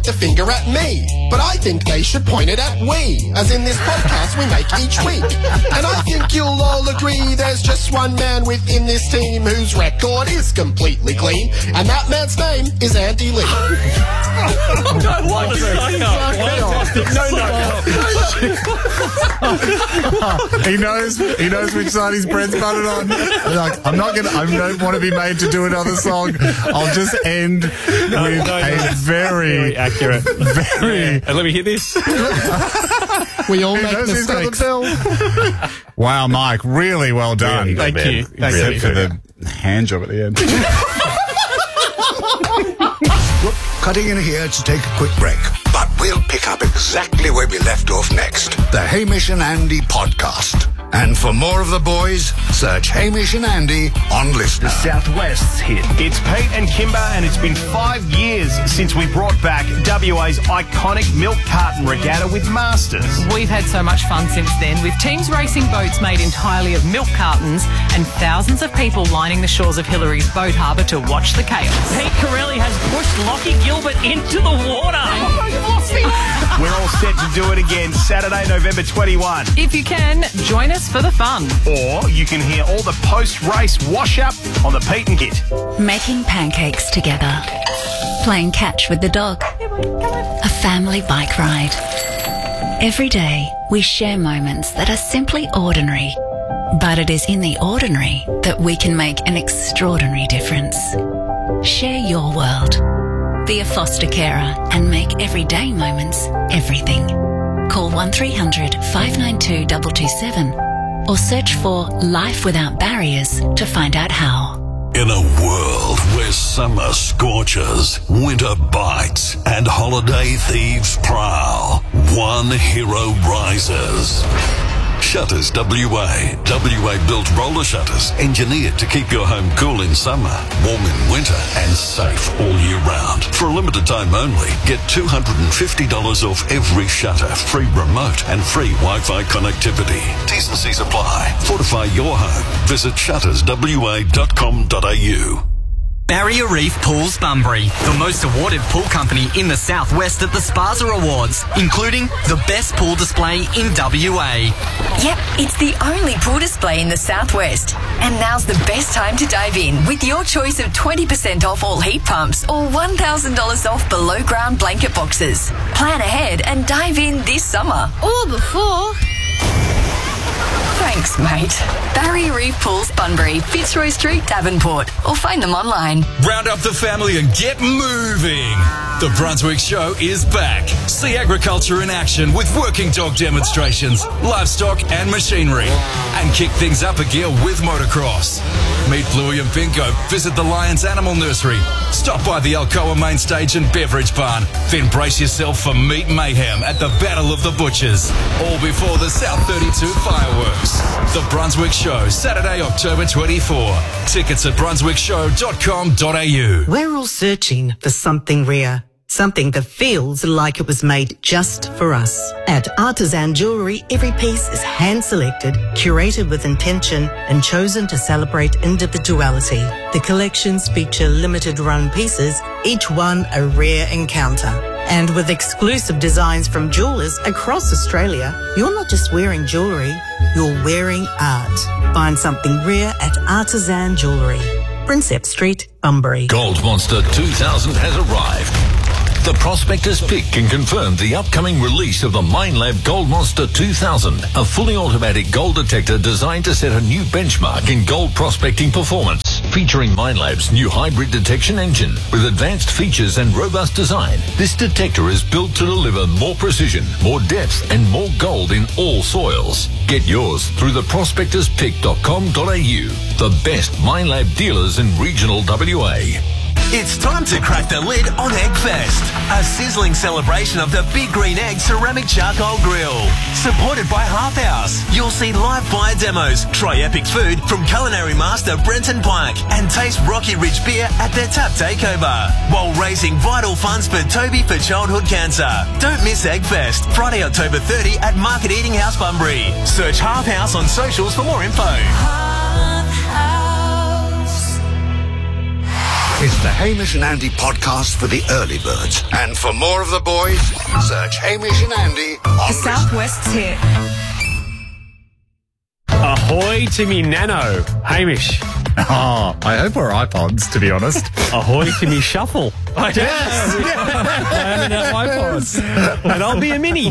the finger at me. But I think they should point it at we, as in this podcast we make each week. And I think you'll all agree there's just one man within this team whose record is completely clean, and that man's name is Andy Lee. He knows which side his bread's buttered on. Like, I don't want to be made to do another song. I'll just end with a very accurate. And let me hear this. We all make mistakes. Wow, Mike, really well done. Thank you. Except for the hand job at the end. We're cutting in here to take a quick break, but we'll pick up exactly where we left off next. The Hamish and Andy podcast. And for more of the boys, search Hamish and Andy on Listener. Southwest's hit. It's Pete and Kimber, and it's been 5 years since we brought back WA's iconic milk carton regatta with Masters. We've had so much fun since then, with teams racing boats made entirely of milk cartons and thousands of people lining the shores of Hillary's boat harbour to watch the chaos. Pete Corelli has pushed Lockie Gilbert into the water. We're all set to do it again Saturday, November 21. If you can, join us for the fun. Or you can hear all the post-race wash-up on the Pete and Hit. Making pancakes together. Playing catch with the dog. A family bike ride. Every day, we share moments that are simply ordinary. But it is in the ordinary that we can make an extraordinary difference. Share your world. Be a foster carer and make everyday moments everything. Call 1300 592 227 or search for Life Without Barriers to find out how. In a world where summer scorches, winter bites, and holiday thieves prowl, one hero rises. Shutters WA. WA-built roller shutters, engineered to keep your home cool in summer, warm in winter, and safe all year round. For a limited time only, get $250 off every shutter, free remote, and free Wi-Fi connectivity. T's and C's apply. Fortify your home. Visit shutterswa.com.au. Barrier Reef Pools Bunbury, the most awarded pool company in the southwest at the Spaza Awards, including the best pool display in WA. Yep, it's the only pool display in the southwest. And now's the best time to dive in with your choice of 20% off all heat pumps or $1,000 off below ground blanket boxes. Plan ahead and dive in this summer. Or before. Thanks, mate. Barrier Reef Pools Bunbury, Fitzroy Street, Davenport. Or find them online. Round up the family and get moving. The Brunswick Show is back. See agriculture in action with working dog demonstrations, livestock and machinery. And kick things up a gear with motocross. Meet Bluey and Pinko, visit the Lions Animal Nursery, stop by the Alcoa Main Stage and Beverage Barn, then brace yourself for Meat Mayhem at the Battle of the Butchers. All before the South 32 fireworks. The Brunswick Show, Saturday, October 24. Tickets at brunswickshow.com.au. We're all searching for something rare. Something that feels like it was made just for us. At Artisan Jewellery, every piece is hand-selected, curated with intention, and chosen to celebrate individuality. The collections feature limited-run pieces, each one a rare encounter. And with exclusive designs from jewellers across Australia, you're not just wearing jewellery, you're wearing art. Find something rare at Artisan Jewellery. Princeps Street, Bunbury. Gold Monster 2000 has arrived. The Prospector's Pick can confirm the upcoming release of the Minelab Gold Monster 2000, a fully automatic gold detector designed to set a new benchmark in gold prospecting performance. Featuring Minelab's new hybrid detection engine with advanced features and robust design, this detector is built to deliver more precision, more depth, and more gold in all soils. Get yours through theprospectorspick.com.au, the best Minelab dealers in regional WA. It's time to crack the lid on Eggfest, a sizzling celebration of the Big Green Egg ceramic charcoal grill. Supported by Half House, you'll see live fire demos, try epic food from culinary master Brenton Pike, and taste Rocky Ridge beer at their tap takeover, while raising vital funds for Toby for childhood cancer. Don't miss Eggfest, Friday, October 30 at Market Eating House, Bunbury. Search Half House on socials for more info. It's the Hamish and Andy podcast for the early birds. And for more of the boys, search Hamish and Andy on The Southwest's hit. Ahoy to me nano, Hamish. Oh, I hope we're iPods, to be honest. Ahoy to me shuffle. Yes! I have iPods. And I'll be a mini.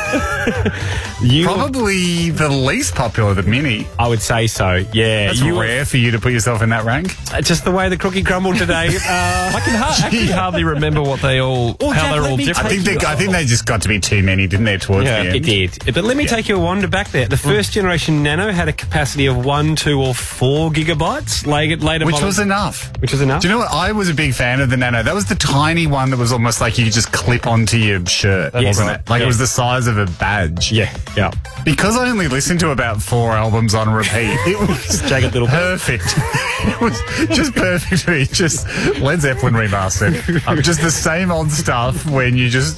Probably the least popular, the mini. I would say so, yeah. That's rare for you to put yourself in that rank. Just the way the cookie crumbled today. I can actually hardly remember what they all, how they're all different. I think they just got to be too many, didn't they, towards the end? It did. But let me take you a wander back there. The first generation Nano had a capacity of 1, 2 or 4 gigabytes. Later Which was enough. Which was enough? Do you know what? I was a big fan of the Nano. That was the tiny one that was almost like you could just clip onto your shirt, wasn't it? Like it was the size of a badge. Yeah. Because I only listened to about 4 albums on repeat, it was jagged little perfect. It was just perfect to me. Just Led Zeppelin remastered. Just the same old stuff when you just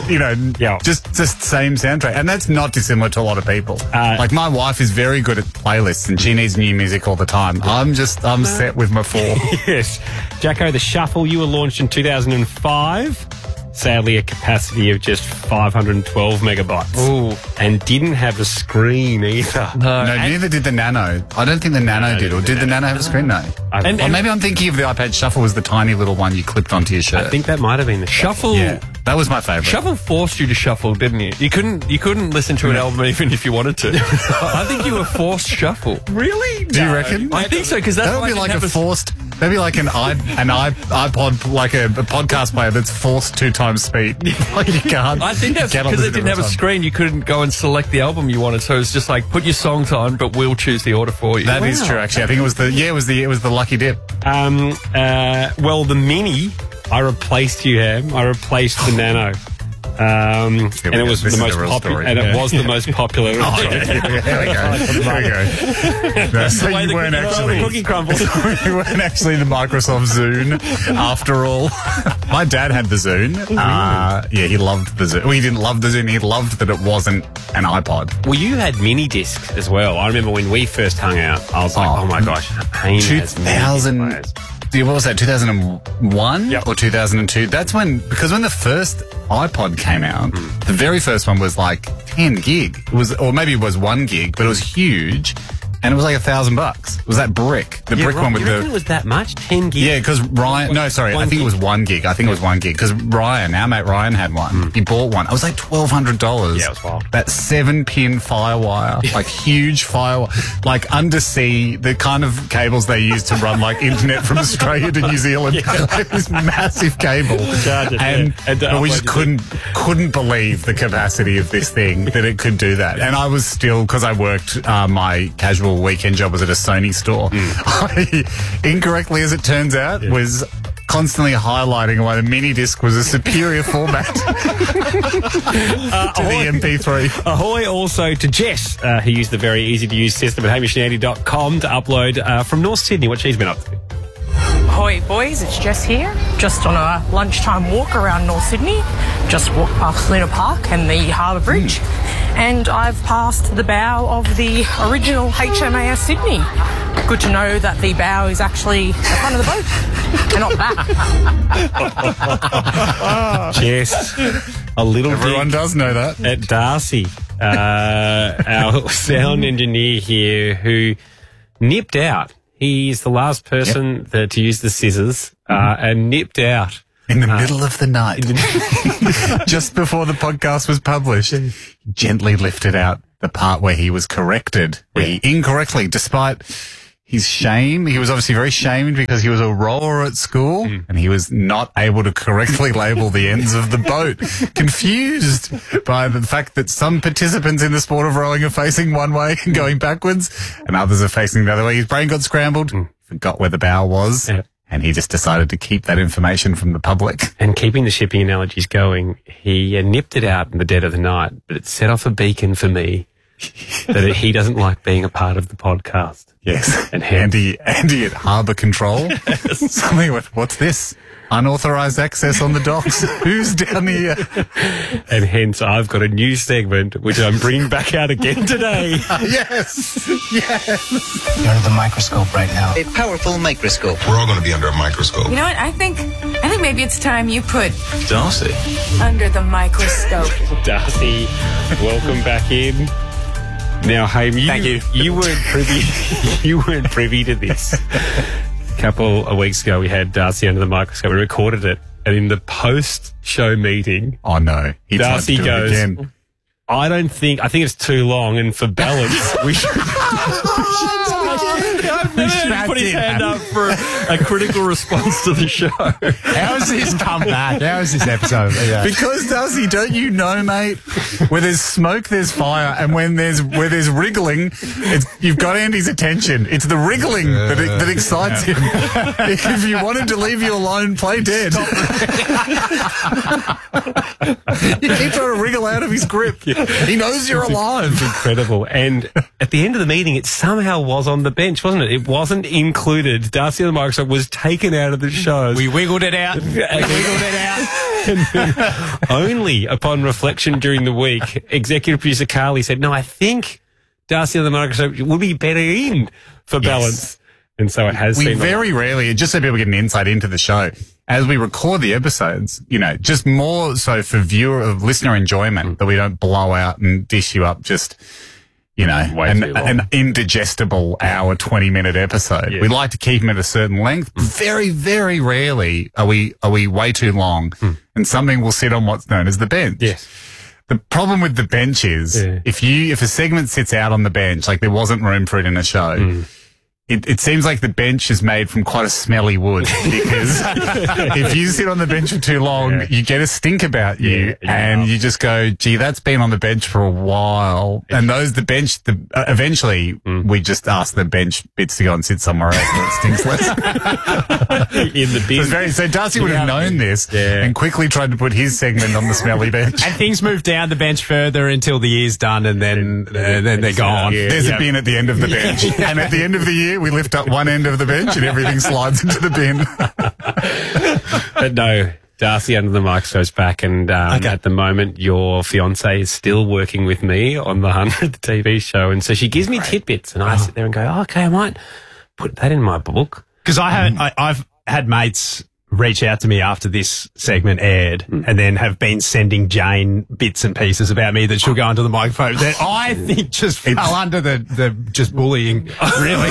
same soundtrack. And that's not dissimilar to a lot of people. Like my wife is very good at playlists and she needs new music all the time. I'm set with my 4. Yes. Jacko, the Shuffle, you were launched in 2005. Sadly, a capacity of just 512 megabytes. Ooh. And didn't have a screen either. No, neither did the Nano. I don't think the Nano did. Or did the Nano have a screen? No. Or maybe I'm thinking of the iPad Shuffle was the tiny little one you clipped onto your shirt. I think that might have been the Shuffle. Yeah, that was my favourite. Shuffle forced you to shuffle, didn't it? You couldn't listen to an album even if you wanted to. I think you were forced shuffle. Really? Do you reckon? I think so, because that would be like a forced. Maybe like an iPod, like a podcast player that's forced 2 times speed. Like you can't. I think that's because it didn't have a screen. You couldn't go and select the album you wanted. So it's just like put your songs on, but we'll choose the order for you. That is true. Actually, I think it was the lucky dip. Well, the Mini, I replaced you, Ham. I replaced the Nano. And it was the most popular. And it was the most popular. Here we go. So you weren't actually cookie crumbles. You weren't actually the Microsoft Zune, after all. My dad had the Zune. He loved the Zune. Well, he didn't love the Zune. He loved that it wasn't an iPod. Well, you had mini discs as well. I remember when we first hung out. I was like, oh my gosh, 2000. What was that, 2001 or 2002? That's when the first iPod came out, the very first one was like 10 gig. It was, or maybe it was 1 gig, but it was huge. And it was like $1,000. It was that brick. The brick one with it was that much? 10 gig? Yeah, because Ryan... No, sorry. I think it was 1 gig. I think it was 1 gig. Because Ryan, our mate Ryan, had one. He bought one. It was like $1,200. Yeah, it was wild. That 7-pin Firewire. Like huge Firewire. Like undersea, the kind of cables they use to run like internet from Australia to New Zealand. Like this massive cable. And we just couldn't believe the capacity of this thing, that it could do that. And I was still, because I worked my casual weekend job was at a Sony store. I, incorrectly as it turns out, was constantly highlighting why the mini disc was a superior format to the MP3. Ahoy also to Jess, who used the very easy to use system at hamishandandy.com to upload from North Sydney what she's been up to. Ahoy boys, it's Jess here. Just on a lunchtime walk around North Sydney. Just walked past Luna Park and the Harbour Bridge. And I've passed the bow of the original HMAS Sydney. Good to know that the bow is actually the front of the boat and not back. Jess, a little Everyone does know that. At Darcy, our sound engineer here, who nipped out. He's the last person to use the scissors and nipped out. In the middle of the night, just before the podcast was published, he gently lifted out the part where he was corrected, where he incorrectly, despite his shame, he was obviously very shamed because he was a rower at school and he was not able to correctly label the ends of the boat, confused by the fact that some participants in the sport of rowing are facing one way and going backwards and others are facing the other way. His brain got scrambled, forgot where the bow was. And he just decided to keep that information from the public. And keeping the shipping analogies going, he nipped it out in the dead of the night, but it set off a beacon for me that he doesn't like being a part of the podcast. Yes. And Andy at Harbour Control. Something with, what's this? Unauthorized access on the docks. Who's down here? And hence, I've got a new segment, which I'm bringing back out again today. Yes. Yes. You're under the microscope right now. A powerful microscope. We're all going to be under a microscope. You know what? I think maybe it's time you put Darcy under the microscope. Darcy, welcome back in. Now, Haim, you weren't privy. You weren't privy to this. A couple of weeks ago, we had Darcy under the microscope. We recorded it, and in the post-show meeting, oh no, Darcy goes, again. I think it's too long, and for balance, we should. I've never heard him put his hand up for a critical response to the show. How has this come back? How is this episode? Yeah. Because, Darcy, don't you know, mate, where there's smoke, there's fire, and where there's wriggling, you've got Andy's attention. It's the wriggling that excites him. If you wanted to leave you alone, play dead. You keep trying to wriggle out of his grip. He knows you're alive. It's incredible. And at the end of the meeting, it somehow was on the bench, wasn't it? It wasn't included. Darcy on the microscope was taken out of the show. We wiggled it out. And then only upon reflection during the week, executive producer Carly said, no, I think Darcy on the microscope would be better in for balance. And so it has. We very rarely, just so people get an insight into the show, as we record the episodes, just more so for listener enjoyment, that we don't blow out and dish you up just, an indigestible hour, 20-minute episode. Yeah. We like to keep them at a certain length. Very, very rarely are we way too long, and something will sit on what's known as the bench. Yes. The problem with the bench is if a segment sits out on the bench, like there wasn't room for it in a show, it seems like the bench is made from quite a smelly wood, because if you sit on the bench for too long, you get a stink about you, and you just go, gee, that's been on the bench for a while. And eventually we just ask the bench bits to go and sit somewhere else where it stinks less. In the bin. So Darcy would have known this and quickly tried to put his segment on the smelly bench. And things move down the bench further until the year's done, and then they're gone. There's a bin at the end of the bench. And at the end of the year, we lift up one end of the bench and everything slides into the bin. But no, Darcy under the microscope's back, and at the moment your fiance is still working with me on the 100th TV show, and so she gives me tidbits, and I sit there and go, okay, I might put that in my book. Because I've had mates reach out to me after this segment aired and then have been sending Jane bits and pieces about me that she'll go onto the microphone that I think just fell under the just bullying, really.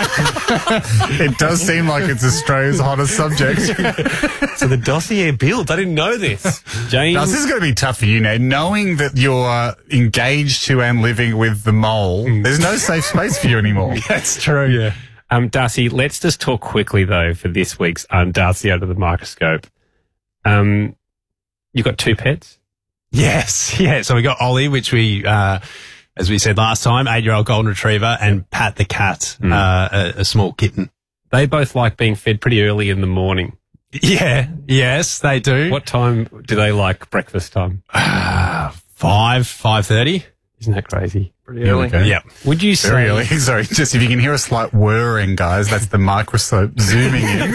It does seem like it's Australia's hottest subject. So the dossier builds. I didn't know this. Jane. Now, this is going to be tough for you now. Knowing that you're engaged to and living with the mole, there's no safe space for you anymore. That's true. Yeah. Darcy, let's just talk quickly, though, for this week's Darcy Under the Microscope. You've got two pets? Yes. Yeah. So we got Ollie, which we, as we said last time, 8-year-old golden retriever, and Pat the cat, a small kitten. They both like being fed pretty early in the morning. Yeah. Yes, they do. What time do they like breakfast time? 5:30. Isn't that crazy? Pretty early. Yeah. Would you say... Very early. Sorry, just if you can hear a slight whirring, guys, that's the microscope zooming in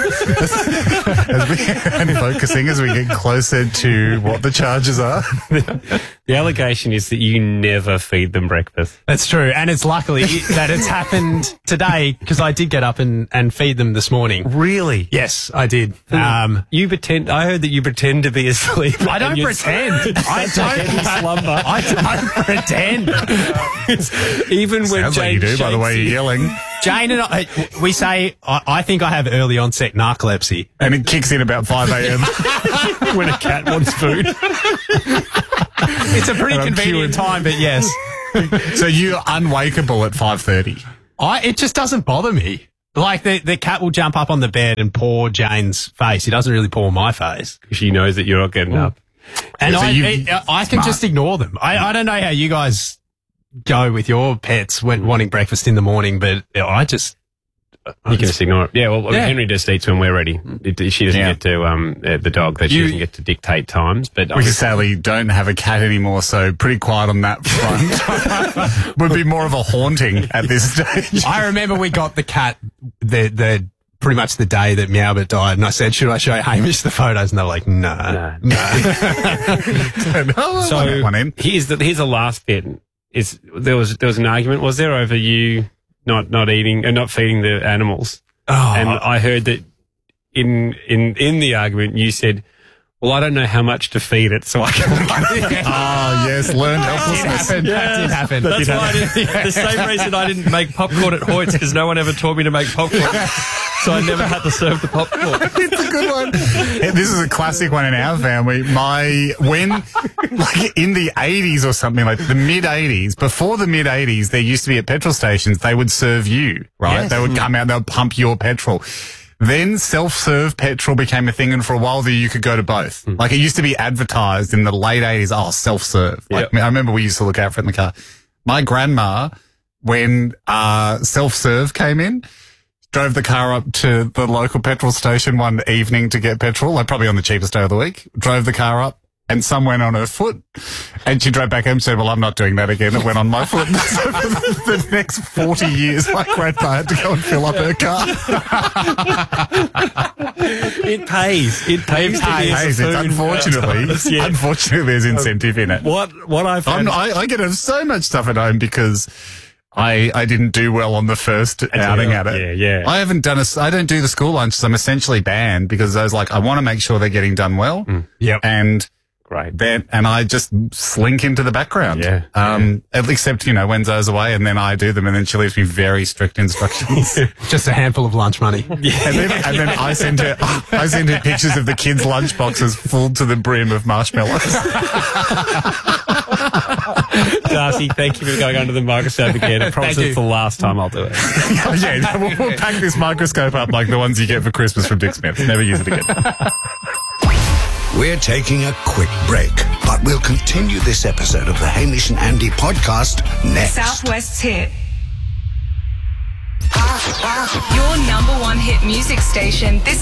and focusing as we get closer to what the charges are. The allegation is that you never feed them breakfast. That's true. And it's luckily that it's happened today, because I did get up and feed them this morning. Really? Yes, I did. You pretend... I heard that you pretend to be asleep. I don't pretend. I don't pretend. Even when Sounds Jane like you do, by the way you're yelling. Jane and I, we say, I think I have early onset narcolepsy. And it kicks in about 5 a.m. when a cat wants food. It's a pretty convenient time, but yes. So you're unwakeable at 5:30? It just doesn't bother me. Like the cat will jump up on the bed and paw Jane's face. He doesn't really paw my face. Because she knows that you're not getting up. And I can just ignore them. I don't know how you guys go with your pets when wanting breakfast in the morning, but I just... You can just ignore it. Yeah, well, Henry just eats when we're ready. She doesn't get to, the dog, that she doesn't get to dictate times. But we sadly don't have a cat anymore, so pretty quiet on that front. Would be more of a haunting at this stage. I remember we got the cat, the pretty much the day that Meowbit died, and I said, should I show Hamish the photos? And they were like, no. So here's the last bit. There was an argument, was there, over you not eating and not feeding the animals? Oh. And I heard that in the argument you said, well, I don't know how much to feed it, so I can't. Oh, yes, learned helplessness. That did happen. That's why the same reason I didn't make popcorn at Hoyt's, because no one ever taught me to make popcorn. So I never had to serve the popcorn. It's a good one. This is a classic one in our family. When in the 80s or something, like the mid-80s, before the mid-80s, there used to be at petrol stations, they would serve you, right? Yes. They would come out, they would pump your petrol. Then self-serve petrol became a thing, and for a while there you could go to both. Like it used to be advertised in the late 80s, self-serve. Like, I remember we used to look out for it in the car. My grandma, when self-serve came in, drove the car up to the local petrol station one evening to get petrol, like probably on the cheapest day of the week, drove the car up, and some went on her foot. And she drove back home and said, well, I'm not doing that again. It went on my foot. So for the next 40 years, my grandpa had to go and fill up her car. It pays. It pays. Unfortunately, there's incentive in it. What I found... I get so much stuff at home because I didn't do well on the first outing at it. Yeah. I don't do the school lunches. I'm essentially banned because I was like, I want to make sure they're getting done well. Yep. And great. And I just slink into the background. Except, when Zoe's away, and then I do them, and then she leaves me very strict instructions. Just a handful of lunch money. And then I send her pictures of the kids' lunch boxes full to the brim of marshmallows. Darcy, thank you for going under the microscope again. I promise it's the last time I'll do it. We'll pack this microscope up like the ones you get for Christmas from Dick Smith. Never use it again. We're taking a quick break, but we'll continue this episode of the Hamish and Andy podcast next. Southwest's hit. Your number one hit music station. This